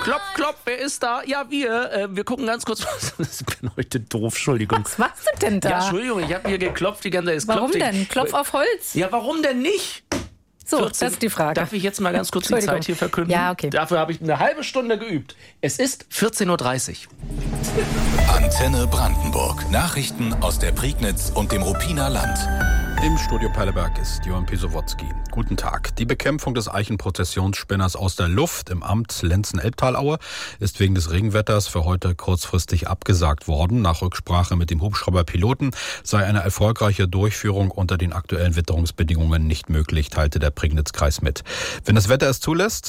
Klopf, klopf, wer ist da? Ja, wir gucken ganz kurz. Ich bin heute doof, Entschuldigung. Was machst du denn da? Ja, Entschuldigung, ich habe hier geklopft die ganze Zeit. Warum denn? Klopf auf Holz. Ja, warum denn nicht? So, 14. Das ist die Frage. Darf ich jetzt mal ganz kurz die Zeit hier verkünden? Ja, okay. Dafür habe ich eine halbe Stunde geübt. Es ist 14.30 Uhr. Antenne Brandenburg. Nachrichten aus der Prignitz und dem Ruppiner Land. Im Studio Perleberg ist Johann Pisowotzki. Guten Tag. Die Bekämpfung des Eichenprozessionsspinners aus der Luft im Amt Lenzen-Elbtalaue ist wegen des Regenwetters für heute kurzfristig abgesagt worden. Nach Rücksprache mit dem Hubschrauberpiloten sei eine erfolgreiche Durchführung unter den aktuellen Witterungsbedingungen nicht möglich, teilte der Prignitz-Kreis mit. Wenn das Wetter es zulässt,